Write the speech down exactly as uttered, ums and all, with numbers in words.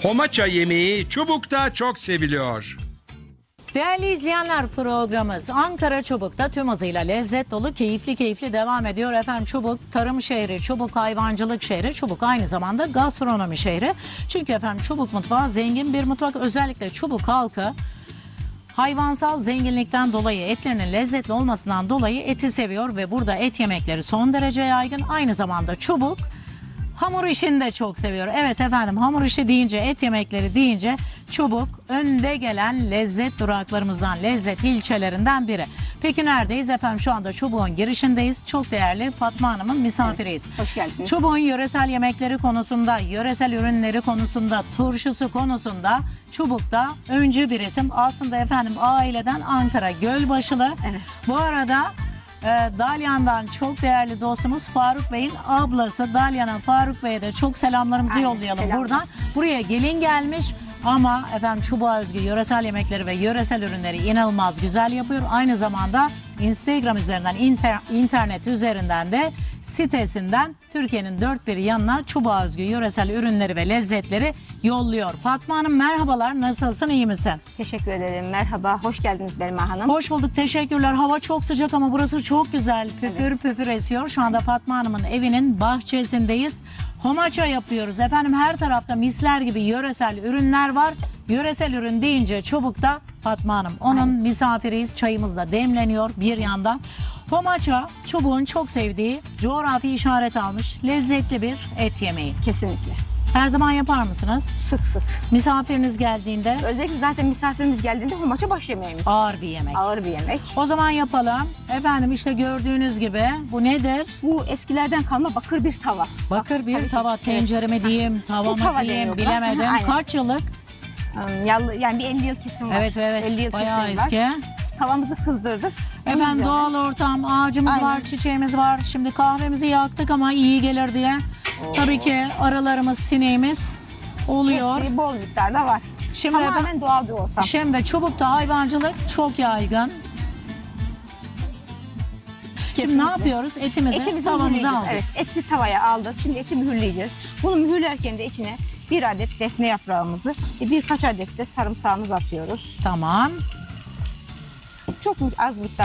Homaça yemeği Çubuk'ta çok seviliyor. Değerli izleyenler, programımız Ankara Çubuk'ta tüm hızıyla lezzet dolu, keyifli keyifli devam ediyor. Efendim Çubuk tarım şehri, Çubuk hayvancılık şehri, Çubuk aynı zamanda gastronomi şehri. Çünkü efendim Çubuk mutfağı zengin bir mutfak. Özellikle Çubuk halkı hayvansal zenginlikten dolayı, etlerinin lezzetli olmasından dolayı eti seviyor ve burada et yemekleri son derece yaygın. Aynı zamanda Çubuk hamur işini de çok seviyor. Evet efendim, hamur işi deyince, et yemekleri deyince Çubuk önde gelen lezzet duraklarımızdan, lezzet ilçelerinden biri. Peki neredeyiz efendim? Şu anda Çubuk'un girişindeyiz. Çok değerli Fatma Hanım'ın misafiriyiz. Evet, hoş geldiniz. Çubuk'un yöresel yemekleri konusunda, yöresel ürünleri konusunda, turşusu konusunda Çubuk'ta öncü bir isim. Aslında efendim aileden Ankara Gölbaşılı. Evet. Bu arada e, Dalyan'dan çok değerli dostumuz Faruk Bey'in ablası. Dalyan'ın Faruk Bey'e de çok selamlarımızı Aynen, yollayalım selamlar. buradan. Buraya gelin gelmiş ama efendim Çubuk'a özgü yöresel yemekleri ve yöresel ürünleri inanılmaz güzel yapıyor. Aynı zamanda Instagram üzerinden, inter, internet üzerinden de sitesinden Türkiye'nin dört bir yanına Çubuk'a özgü yöresel ürünleri ve lezzetleri yolluyor. Fatma Hanım merhabalar, nasılsın, iyi misin? Teşekkür ederim. Merhaba. Hoş geldiniz Belma Hanım. Hoş bulduk, teşekkürler. Hava çok sıcak ama burası çok güzel. Püfür püfür esiyor. Şu anda Fatma Hanım'ın evinin bahçesindeyiz. Homaça yapıyoruz. Efendim her tarafta misler gibi yöresel ürünler var. Yöresel ürün deyince Çubuk'ta Fatma Hanım. Onun Aynen. misafiriyiz. Çayımız da demleniyor bir yandan. Homaça Çubuk'un çok sevdiği, coğrafi işaret almış lezzetli bir et yemeği. Kesinlikle. Her zaman yapar mısınız? Sık sık. Misafiriniz geldiğinde Özellikle zaten misafirimiz geldiğinde homaça baş yemeğimiz. ağır bir yemek. Ağır bir yemek. O zaman yapalım. Efendim işte gördüğünüz gibi bu nedir? Bu eskilerden kalma bakır bir tava. Bakır bir Tabii ki. tava, Evet. tencere mi diyeyim, tava Bu mı tava diyeyim deniyor buna. bilemedim. Aynen. Kaç yıllık? Um, yallı, yani bir elli yıl kesim var. Evet evet, elli yıl bayağı kesim var. eski. Tavamızı kızdırdık. Bunun Efendim üzerine- doğal ortam, ağacımız Aynen. var, çiçeğimiz var. Şimdi kahvemizi yaktık ama iyi gelir diye. Tabii ki aralarımız, sineğimiz oluyor. Hepsi bol miktarda var. Şimdi Tamamen efendim, doğal bir ortam. şimdi Çubuk'ta hayvancılık çok yaygın. Şimdi ne Kesinlikle. yapıyoruz? Etimizi, Etimizi tavamıza mühürleyeceğiz. aldık. Evet, etli tavaya aldık. Şimdi eti mühürleyeceğiz. Bunu mühürlerken de içine bir adet defne yaprağımızı, birkaç adet de sarımsağımızı atıyoruz. Tamam. Çok az miktar